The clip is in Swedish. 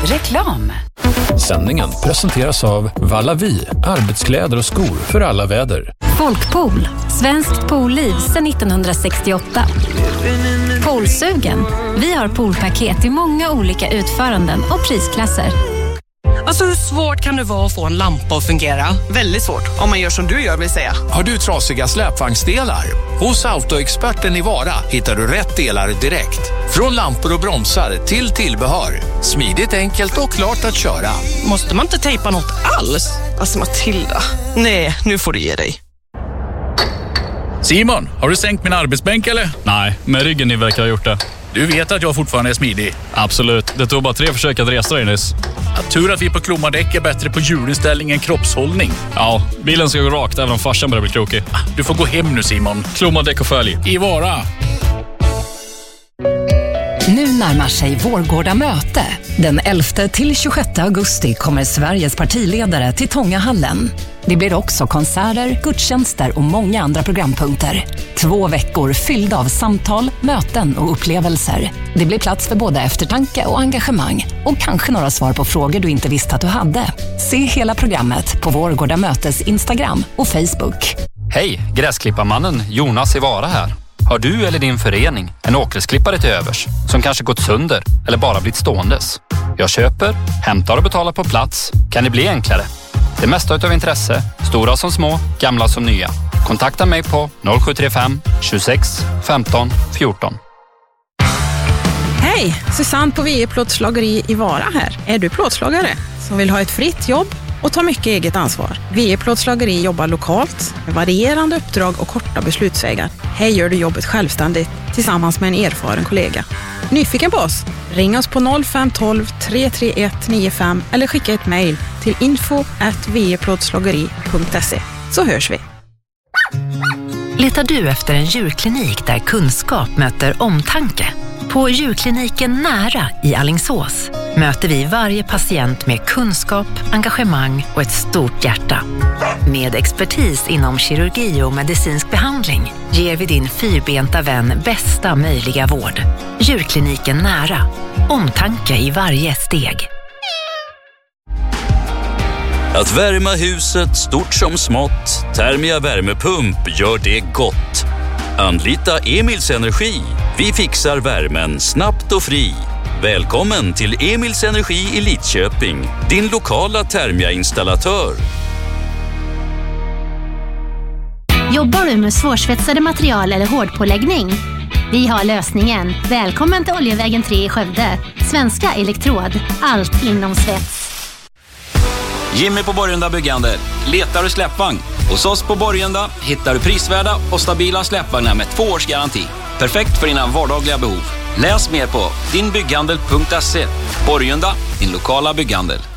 Reklam. Sändningen presenteras av Vallavi, arbetskläder och skor för alla väder. Folkpool, svenskt poolliv sedan 1968. Poolsugen. Vi har poolpaket i många olika utföranden och prisklasser. Alltså hur svårt kan det vara att få en lampa att fungera? Väldigt svårt, om man gör som du gör vill säga. Har du trasiga släpvagnsdelar? Hos Autoexperten i Vara hittar du rätt delar direkt. Från lampor och bromsar till tillbehör. Smidigt, enkelt och klart att köra. Måste man inte tejpa något alls? Alltså Matilda, nej, nu får du ge dig. Simon, har du sänkt min arbetsbänk eller? Nej, men ryggen ni verkar ha gjort det. Du vet att jag fortfarande är smidig. Absolut, det tog bara 3 försök att resa dig nyss. Tur att vi på Klomadäck är bättre på hjulinställning än kroppshållning. Ja, bilen ska gå rakt även om farsan börjar bli krokig. Du får gå hem nu Simon. Klomadäck och följ. I Vara. Nu närmar sig Vårgårda möte. Den 11 till 26 augusti kommer Sveriges partiledare till Tångahallen. Det blir också konserter, gudstjänster och många andra programpunkter. 2 veckor fyllda av samtal, möten och upplevelser. Det blir plats för både eftertanke och engagemang. Och kanske några svar på frågor du inte visste att du hade. Se hela programmet på Vårgårda mötes Instagram och Facebook. Hej, gräsklipparmannen Jonas i Vara här. Har du eller din förening en åkgräsklippare till övers som kanske gått sönder eller bara blivit ståendes? Jag köper, hämtar och betalar på plats. Kan det bli enklare? Det mesta utav intresse, stora som små, gamla som nya. Kontakta mig på 0735 26 15 14. Hej, Susanne på VE Plåtslageri i Vara här. Är du plåtslagare som vill ha ett fritt jobb och ta mycket eget ansvar? VE Plåtslageri jobbar lokalt med varierande uppdrag och korta beslutsvägar. Här gör du jobbet självständigt tillsammans med en erfaren kollega. Nyfiken på oss? Ring oss på 0512 331 95 eller skicka ett mejl till info@veplåtslageri.se så hörs vi. Letar du efter en djurklinik där kunskap möter omtanke? På djurkliniken Nära i Alingsås möter vi varje patient med kunskap, engagemang och ett stort hjärta. Med expertis inom kirurgi och medicinsk behandling ger vi din fyrbenta vän bästa möjliga vård. Djurkliniken Nära. Omtanke i varje steg. Att värma huset stort som smått, Thermia värmepump gör det gott. Anlita Emils Energi. Vi fixar värmen snabbt och fri. Välkommen till Emils Energi i Lidköping, din lokala Thermia-installatör. Jobbar du med svårsvetsade material eller hårdpåläggning? Vi har lösningen. Välkommen till Oljevägen 3 i Skövde. Svenska Elektrod. Allt inom svets. Jimmy på Borgunda Byggande. Letar du släppvagn? Hos oss på Borgunda hittar du prisvärda och stabila släppvagnar med 2 års garanti. Perfekt för dina vardagliga behov. Läs mer på dinbygghandel.se. Borgunda, din lokala bygghandel.